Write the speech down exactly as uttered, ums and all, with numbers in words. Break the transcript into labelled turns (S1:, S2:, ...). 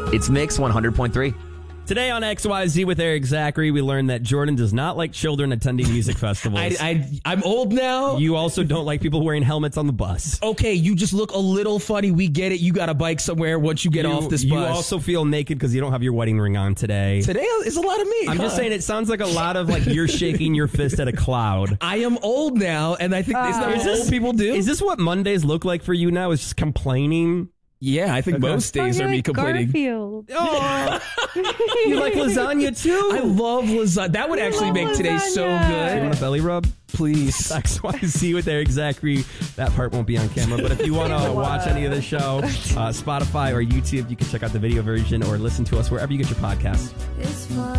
S1: It's Mix one hundred point three.
S2: Today on X Y Z with Eric Zachary, we learned that Jordan does not like children attending music festivals.
S3: I, I, I'm old now.
S2: You also don't like people wearing helmets on the bus.
S3: Okay, you just look a little funny. We get it. You got a bike somewhere once you get
S2: you,
S3: off this
S2: you
S3: bus.
S2: You also feel naked because you don't have your wedding ring on today.
S3: Today is a lot of me.
S2: I'm
S3: huh?
S2: just saying it sounds like a lot of like you're shaking your fist at a cloud.
S3: I am old now, and I think uh, isn't that what
S2: this,
S3: old people do?
S2: Is this what Mondays look like for you now? Is just complaining?
S3: Yeah, I think okay. most days
S4: oh,
S3: are me
S4: like
S3: complaining.
S4: Garfield.
S2: Oh, you like lasagna too?
S3: I love lasagna. That would I actually make lasagna. Today so good.
S2: You want a belly rub?
S3: Please.
S2: X Y Z with Eric Zachary. That part won't be on camera, but if you want to watch any of the show, uh, Spotify or YouTube, you can check out the video version or listen to us wherever you get your podcasts.
S5: It's fun.